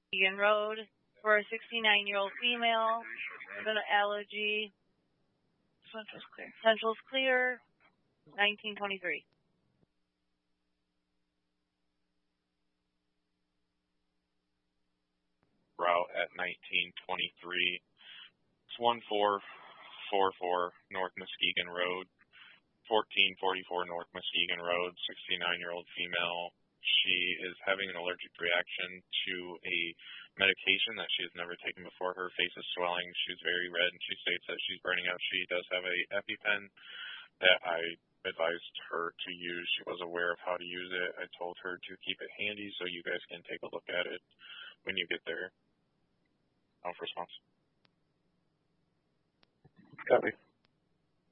Muskegon Road for a 69-year-old female with an allergy. Central's clear. 1923. Route at 1923. It's 1444 North Muskegon Road, 1444 North Muskegon Road, 69-year-old female. She is having an allergic reaction to a medication that she has never taken before. Her face is swelling. She's very red, and she states that she's burning out. She does have a EpiPen that I advised her to use. She was aware of how to use it. I told her to keep it handy so you guys can take a look at it when you get there. Response. Copy.